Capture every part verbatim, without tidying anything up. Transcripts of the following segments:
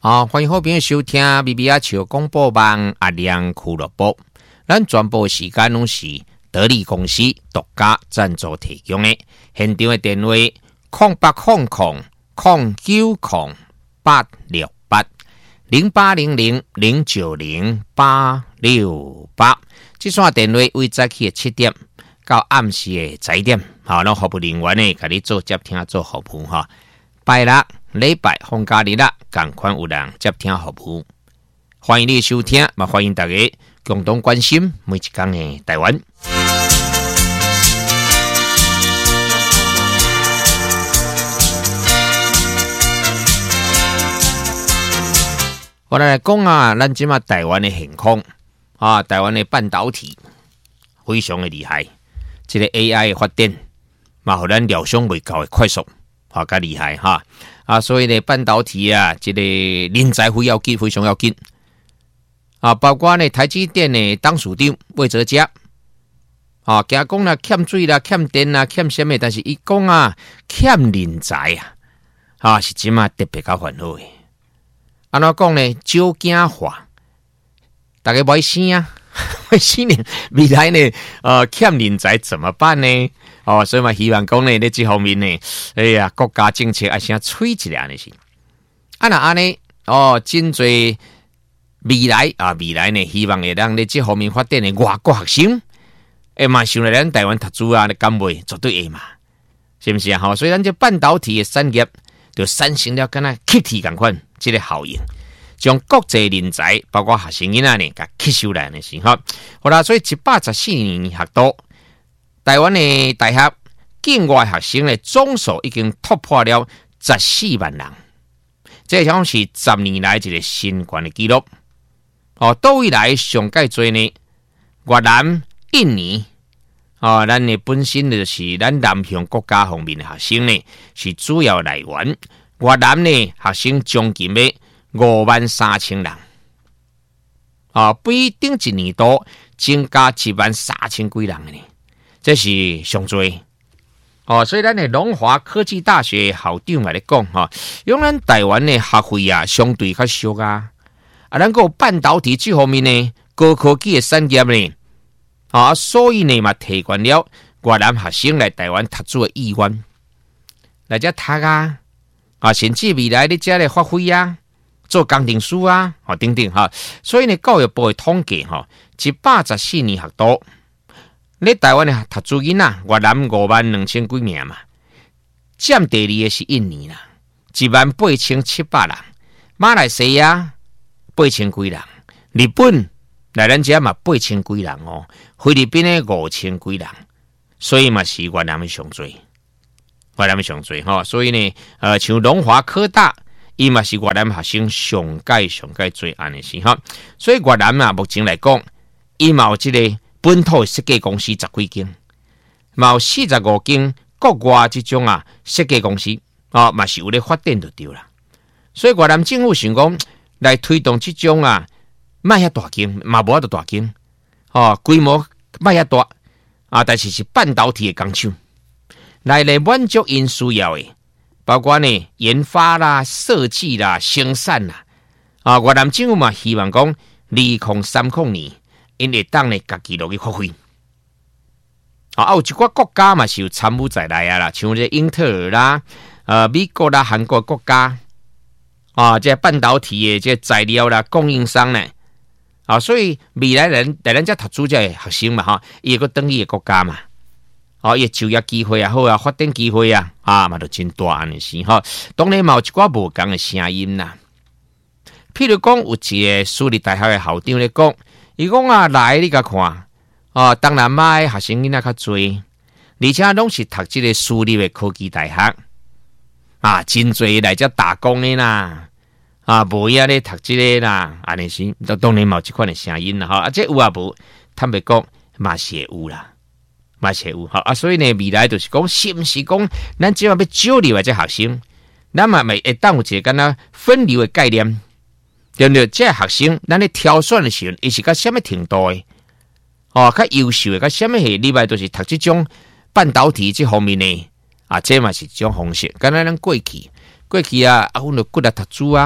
好，欢迎好朋友收听 B B 阿球广播网阿亮俱乐部。咱全部时间拢是得力公司独家赞助提供的。现场的电话空八空空空九空八六八零八零零零九零八六八。这线电话为早起的七点到暗时的十一点，好，咱服务人员呢，给你做接听做服务哈。拜六、礼拜、放假日啦，同款有人接听服务。欢迎你收听，嘛欢迎大家共同关心每一天的台湾。我来讲啊，咱即马台湾的现况啊，台湾的半导体非常的厉害，这个 A I 的发展嘛，互咱料想未到的快速。啊，较厉害哈！啊，所以呢，半导体啊，这个人才非要紧，非常要紧啊。包括呢，台积电的董事长魏哲家啊，惊讲啦，欠水啦，欠电啦，欠什么？但是伊讲啊，欠人才啊，啊，是即马特别较烦恼的。安怎讲呢？少惊化，大家不要生啊，不生呢，未来呢，呃，欠人才怎么办呢？哦，所以嘛，希望讲呢，在这方面呢，哎呀，国家政策还先吹一下呢是。啊那安尼，哦，真多未来啊，未来呢，希望会让在这方面发展的外国学生，哎嘛，想来咱台湾读书啊，敢袂绝对会嘛，是不是啊？好，所以咱这半导体的产业就产生了，敢若气体共款，这个效应，将国际人才，包括学生囡仔呢，甲吸收来呢是哈。好啦，所以一百十四年学多。台湾的大学境外学生的总数已经突破了十四万人，这像是十年来一个新高的纪录。哦，倒位来上介多呢？越南、印尼，哦，咱的本身就是咱南向国家方面的学生呢，是主要来源。越南呢学生将近要五万三千人，啊、哦，比顶一年度增加一万三千几人呢。这是上多哦，所以咱的龙华科技大学校长来讲哈，用咱台湾的学费啊，相对较俗啊，啊，咱个半导体这方面呢，高科技的产业呢，啊，所以呢嘛，提高了越南学生来台湾读书的意愿，来这读啊，啊，甚至未来的这来发挥啊，做工程师啊，啊，等等哈，所以呢，教育部的统计哈，一百十四年学多。你台湾的读书囡仔，越南五万两千几名嘛，占第二的是印尼啦，一万八千七百人，马来西亚八千几人，日本来咱遮嘛八千几人哦，菲律宾的五千几人，所以嘛是越南的上最，越南的上最哈，所以呢，呃，像龙华科大，伊嘛是越南学生上届上届最安的是哈，所以越南啊，目前来讲，伊嘛有这个。本土的设计公司十几间，嘛有四十五间国外这种啊设计公司啊，嘛是有咧发展就对啦。所以越南政府想讲来推动这种啊，卖遐大间，嘛无得大间，哦，规模卖遐大啊，但是是半导体的工厂，来来满足因需要的，包括呢研发啦、设计啦、生产啦，啊，越南政府嘛希望讲二零三零年。因会当呢，家己落去发挥。啊，有一寡国家嘛是有参与在内啊啦，像这英特尔啦、呃美国啦、韩国国家啊，这半导体的这材料啦供应商呢，啊，所以未来人来咱遮读书这学生嘛哈，伊个等伊的国家嘛，啊，伊就业机会啊好啊，发展机会啊，啊嘛都真大安尼是哈。当然嘛有一寡无共的声音啦，譬如讲有一个私立大学的校长咧讲。伊讲啊，来你甲看，哦，当然嘛，学生囡仔较侪，而且拢是读这个私立的科技大学，啊，真侪来遮打工的啦，啊，无遐咧读这个啦，安尼是，当然嘛有这款的声音啦，哈，啊，这有啊无，坦白讲嘛是有啦，嘛是有，哈，啊，所以呢，未来就是讲，是毋是讲，咱只要要招留这学生，咱嘛咪会当有一个敢若分流的概念。对不对？这学生，咱咧挑选的时候，伊是到什么程度的？哦，较优秀的，到什么系？另外都是读这种半导体这方面呢？啊，这嘛是一种方式。刚才咱过去，过去啊，啊，阮就骨力读书啊，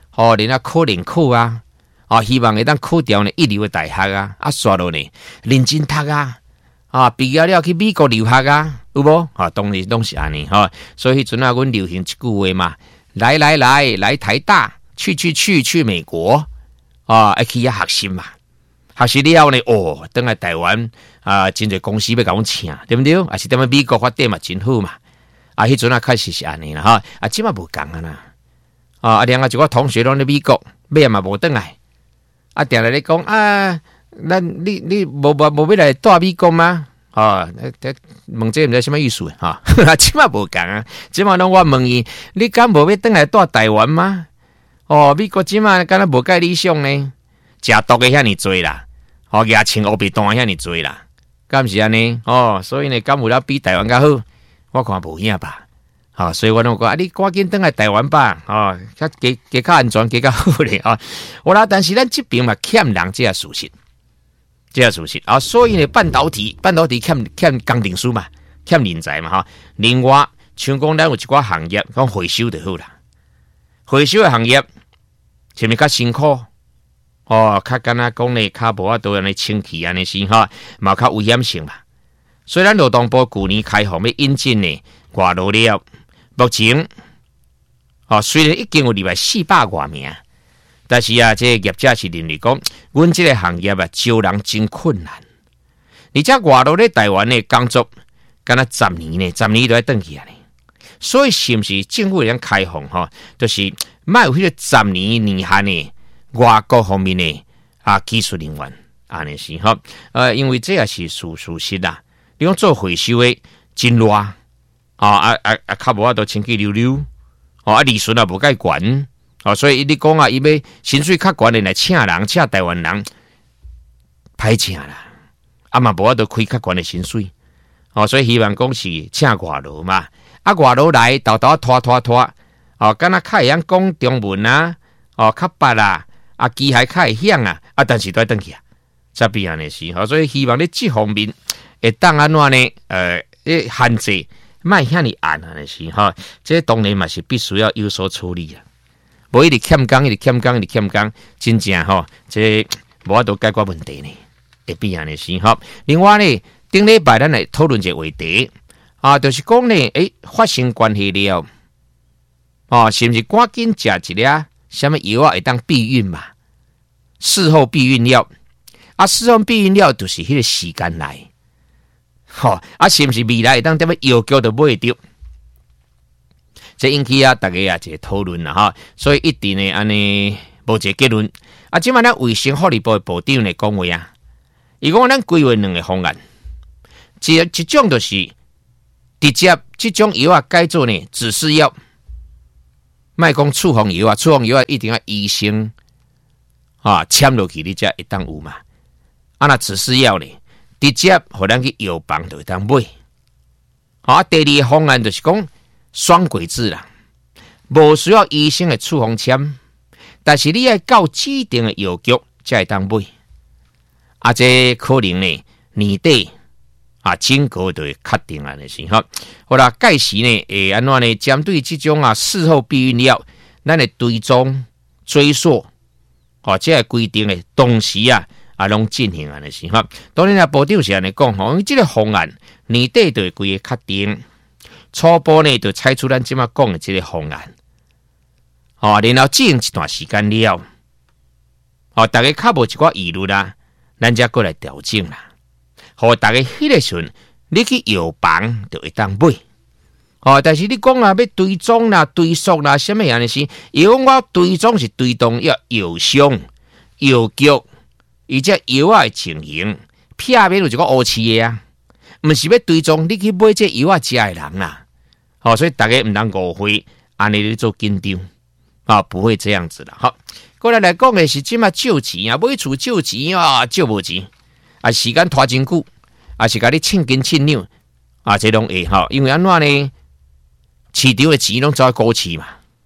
哦，然后考联考啊，啊，希望会当考掉呢一流的大学啊，啊，刷落呢认真读啊，啊，毕业了去美国留学啊，有无？啊，当然拢是安尼哈。所以迄阵啊，阮流行一句话嘛，来来来来台大，去去去去美国啊，要去遐学习嘛。学习了后呢，哦，等来台湾啊，真侪公司要甲阮请，对不对？啊，是踮咧美国发展嘛，真好嘛。啊，迄阵啊开始是安尼啦哈，啊，即嘛无共啊啦。啊，啊，另外一个同学拢咧美国，尾嘛无转来。啊，定来咧讲啊，咱你你无无无要来带美国吗？啊，问这毋知什么意思哈？啊，即嘛无共啊，即嘛拢我问伊，你敢无要转来带台湾吗？哦，美国即嘛敢若无介理想呢，食毒的遐尼多啦。哦，牙青乌鼻弹遐尼多啦，敢是安尼？哦，所以呢，敢有了比台湾较好？我看无影吧。哦，所以我拢讲啊，你赶紧转来台湾吧。哦，较加加较安全，加较好咧。啊、哦，我啦，但是咱这边嘛欠人这个事实，这个事实啊，所以呢，半导体半导体欠欠工程师嘛，欠人才嘛哈。另外，像讲咱有一寡行业，讲回收就好啦。回收的行业是咪较辛苦？哦，较敢若讲咧，较无法度安尼清气安尼是哈，嘛较危险性嘛。虽然劳动部去年开放要引进呢外劳了，目前哦虽然已经有二百四百多名，但是啊，这个业者是认为讲，阮这个行业啊招人真困难。而且外劳咧台湾的工作，敢若十年呢，十年都要转去啊呢。所以是毋是政府会开放吼，就是卖有迄个十年年限呢？外国方面的啊技术人员安尼是吼，呃，因为这也是事事实啦。你讲做回收的真热啊啊啊啊，较无法度清气溜溜，哦啊利润也无介悬，哦，所以你讲啊，伊要薪水较悬的来请人，请台湾人歹请啦，啊嘛无法度开较悬的薪水，哦，所以希望讲是请外劳嘛，啊外劳来豆豆拖拖拖，哦，敢若较会晓讲中文啊，哦，较捌啦。啊，机械较会响啊，啊，但是都要转去啊，这边安尼是吼，所以希望你这方面会当安怎呢？呃，限制卖遐尼暗安尼是吼，这当然嘛是必须要有所处理啊。无一直欠工，一直欠工，一直欠工，真正吼，这无法度解决问题呢，会变安尼是吼。另外呢，顶礼拜咱来讨论一个话题啊，就是讲呢，诶，发生关系了，哦，是毋是赶紧食一粒？什么药啊会当避孕嘛？事后避孕药啊，事后避孕药就是迄个时间来，吼、哦、啊，是毋是未来会当踮咧药局就买着？这引起啊大家啊一个讨论啦哈，所以一定呢安尼无一个结论。啊，即摆咱卫生福利部的部长来讲话啊，伊讲咱规划两个方案，一一种就是直接即种药啊改做呢指示药。卖讲处方药啊，处方药啊一定要医生啊签落去，你才会当有嘛。啊，那指示药呢，直接互咱去药房就会当买。啊，第二个方案就是讲双轨制啦，无需要医生的处方签，但是你要到指定的药局才会当买。啊，这可能呢年底啊，整个就会确定安尼是吼。好啦，届时呢，会安怎呢？针对这种啊事后避孕药，咱的追踪追溯，哦，这个规定的同时啊啊，拢进行安尼是吼。当然啊，部长是安尼讲吼，因为这个方案年底就会规个确定，初步呢就采取咱即马讲的这个方案，哦，然后进行一段时间了，哦，大家较无一寡疑虑啦，咱才过来调整啦。互大家迄个时阵，你去药房就会当买。哦，但是你讲啊，要追踪啦、追溯啦，什么样的事？伊讲我追踪是追踪要药商、药局，而且药啊的情形，片面有一个乌漆的啊，毋是要追踪你去买这药啊食的人啦。哦，所以大家毋通误会，安尼咧做紧张啊，不会这样子啦。好，过来来讲的是即马借钱啊，买厝借钱啊，借无钱。啊，时间拖真久，啊是甲你称斤称两，啊这拢会吼，因为安怎呢？市场的钱拢走去股市嘛，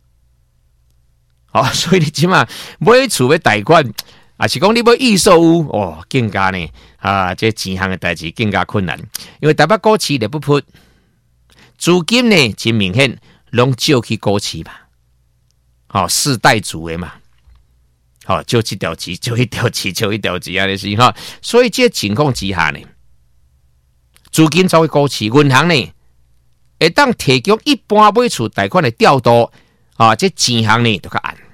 哦，所以你即马买厝要贷款，啊是讲你要预售屋，哦，更加呢啊，这钱项的代志更加困难，因为台北股市咧不扑，资金呢真明显拢借去股市嘛， 好、哦、四代主的嘛，好、哦、就一条钱，就一条钱，就一条钱啊！就是哈，所以这情况之下呢，资金走去股市，银行呢会当提供一般买厝贷款的调度啊，这钱行呢就较暗。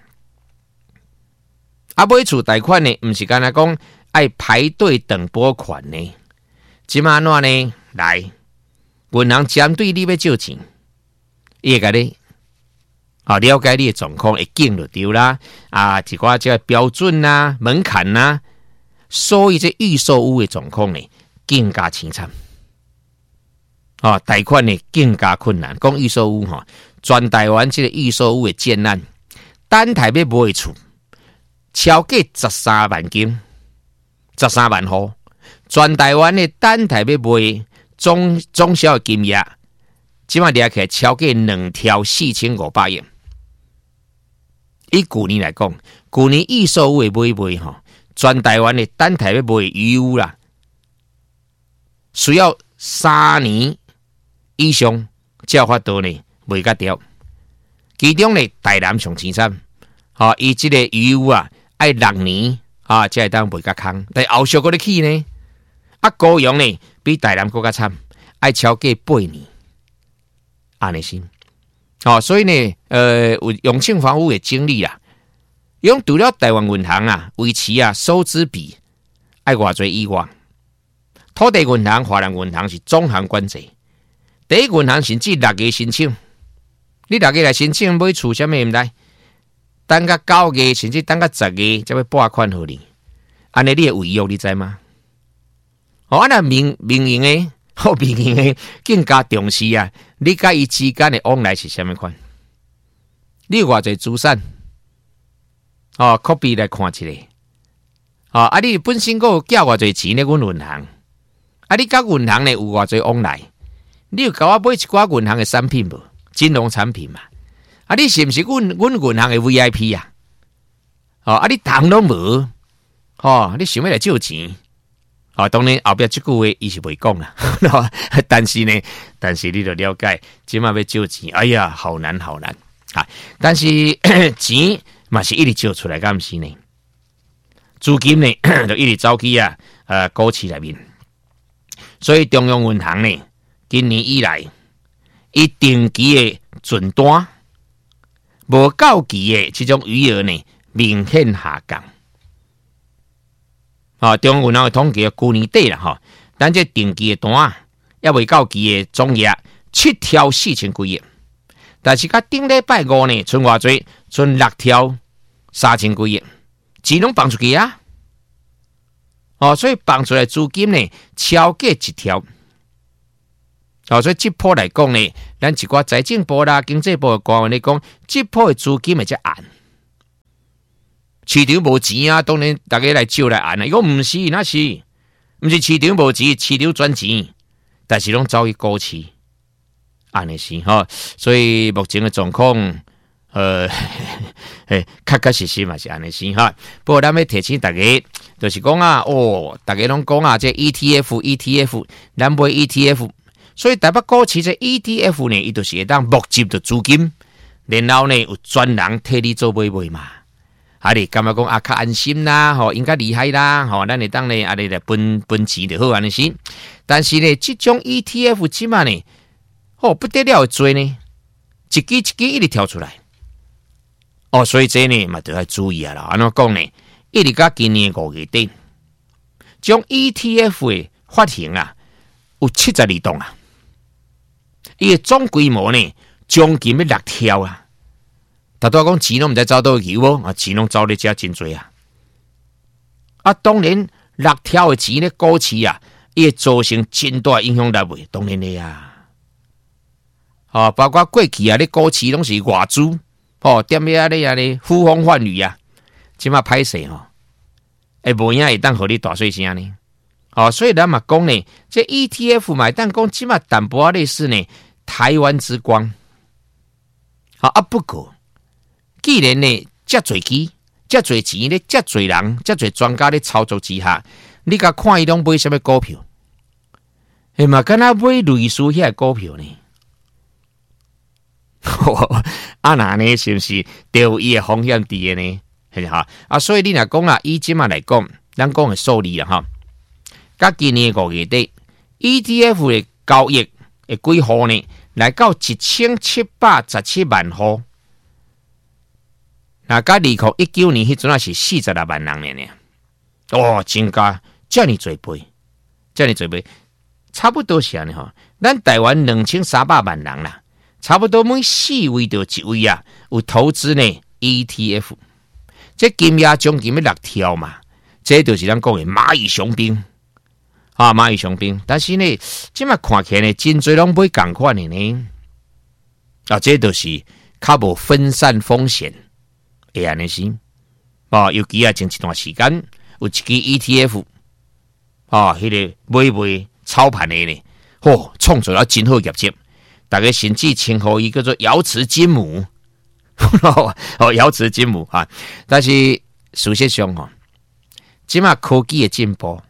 啊，买厝贷款呢，唔是干那讲爱排队等拨款呢，即嘛安怎呢？来，银行针对你要借钱，伊会甲你啊了解你的状况，会见就对啦。啊，一寡这标准啊、门槛啊，所以这预售屋的状况呢更加凄惨。啊，贷款呢更加困难。讲预售屋哈，全台湾这个预售屋的建案，单台要买厝，超过十三万间，十三万户。全台湾的单台要买总总销的金额，即马掠起来超过两条四千五百亿。以去年来讲，去年预售屋的买卖吼，全台湾的单台要买余屋啦，需要三年以上才有法度呢卖甲掉。其中呢，台南上青山，吼，伊即个余屋啊，爱六年啊才会当卖甲空，但后续搁咧起呢。啊，高雄呢比台南更加惨，爱超过八年，安尼先。哦，所以呢，呃，有永庆房屋的经历啊，用除了台湾银行啊维持啊收支比爱偌济以外，土地银行、华人银行是总行管制。第一银行甚至六个申請，你六個來申請買厝，啥物毋知？等到九個甚至等到十個才要撥款互你，安尼你會違約，你知嗎？哦，安那民民營誒，好民營誒，更加重視啊！你甲伊之間的往來是啥物款？你有偌濟資產？哦 ，copy 來看一下。哦，啊，你本身個繳偌濟錢咧？阮銀行，啊，你甲銀行咧有偌濟往來？你有甲我買一寡銀行的產品無？金融產品嘛？啊，你是毋是阮阮銀行的 V I P 啊？哦，啊，你通攏無？哦，你想要來借錢？哦，當然後壁即句話伊是袂講啦，但是呢，但是你就了解，即馬要借錢，哎呀，好難好難啊！但是錢嘛是一直借出來，敢毋是呢？資金呢就一直走去啊，呃，股市內面，所以中央銀行呢，今年以來，伊定期的存單，無到期的這種餘額呢，明顯下降。啊，中央銀行的統計，去年底啦，哈，咱這定期的單，也未到期的總額七條四千幾億，但是甲頂禮拜五呢，剩偌濟，剩六條三千幾億，錢攏放出去啊！哦，所以放出來資金呢，超過一條。哦，所以這波來講呢，咱一寡財政部啦、經濟部的官員來講，這波的資金會較暗。市場無錢啊，當然大家來借來按啊。如果唔是，那是唔是市場無錢，市場賺錢，但是攏走去股市，安尼是哈。所以目前嘅狀況，呃，誒，確確實實嘛是安尼是哈。不過咱要提醒大家，就是講啊，哦，大家攏講啊，這 E T F、E T F， 咱買 E T F， 所以台北股市這 E T F 呢，伊就是會當募集到資金，然後呢有專人替你做買賣嘛。啊！你感覺講啊，較安心啦，吼，應該厲害啦，吼，咱會當呢，啊，你來分分錢就好安尼先。但是呢，這種 E T F 即嘛呢，哦，不得了的多呢，一支一支一直跳出來。哦，所以這呢嘛就要注意啊啦。安怎講呢？一直到今年五月底，將 E T F 的發行啊，有七十二檔啊，伊嘅總規模呢，將近要六條啊。大多講錢攏毋知走倒去無，啊錢攏走咧遮真多啊！啊，當然六條嘅錢咧股市啊，伊會造成真大影響力袂，當然咧啊！哦，包括過去啊，咧股市攏是外資哦，點樣咧啊咧呼風喚雨啊，即馬歹勢吼，會無影會當互你大細聲呢？哦，所以咱嘛講呢，這 E T F 嘛，當講即馬淡薄仔類似呢台灣之光，啊啊不過。既然呢，遮濟機、遮濟錢咧、遮濟人、遮濟專家咧操作之下，你甲看伊攏買什麼股票？係嘛？敢若買類似遐股票呢？ 啊那呢是不是都有伊的风险伫的呢？是哈啊，所以你若讲啊，以今嘛来讲，咱讲的数字啦哈，甲今年五月底 E T F 的交易的几户呢，来到一千七百十七万户。那甲二零一九年迄阵啊是四十六万人呢，哦，增加这么多倍，这么多倍，差不多是安尼哈。咱台湾两千三百万人啦，差不多每四位就一位啊，有投资呢 E T F， 这金额将近要六条嘛，这就是咱讲的蚂蚁雄兵啊，蚂蚁雄兵。但是呢，即马看起来呢，真侪拢买共款的呢，啊，这就是较无分散风险。会安尼是，哦，尤其啊，前一段时间有一支 E T F， 哦，迄、那个买卖操盘的呢，哦，创造了真好业绩，大家甚至称呼伊叫做瑶池金母，哦，瑶池金母啊。但是事实上吼，即马科技的进步，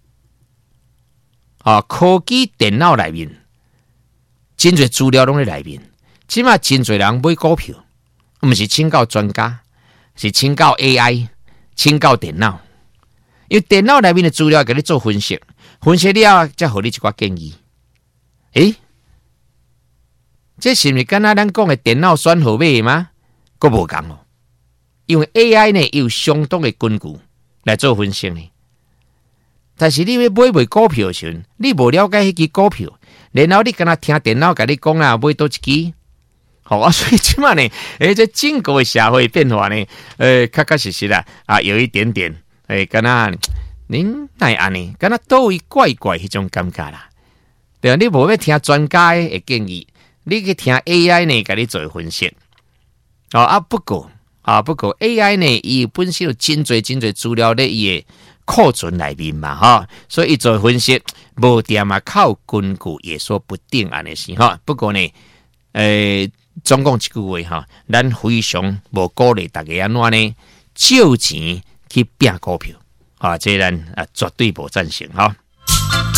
啊，科技电脑内面，真侪资料拢在内面，即马真侪人买股票，毋是请教专家。是请教 A I， 请教电脑，因为电脑内面的资料给你做分析，分析了再给你一寡建议。诶，这是不是跟咱讲的电脑选好买吗？佫无共哦，因为 A I 呢有相当的根据来做分析呢。但是你要买卖股票时，你无了解迄支股票，然后你跟他听电脑跟你讲啊，买多一支。好啊，所以即嘛呢，诶，这整个的社会变化呢，呃，确确实实啦，啊，有一点点，诶，跟那您奈安尼，跟那都位怪怪迄种感觉啦。对啊，你无要听专家的建议，你去听 A I 呢，给你做分析。哦啊，不过啊，不过 A I 呢，伊本身有真侪真侪资料咧，伊的库存内面嘛，哈，所以伊做分析，无点嘛靠根据也说不定安尼是哈。不过呢，诶。总讲一句话哈，咱非常无鼓励大家安怎呢？借钱去拼股票啊，这咱啊绝对无赞成哈。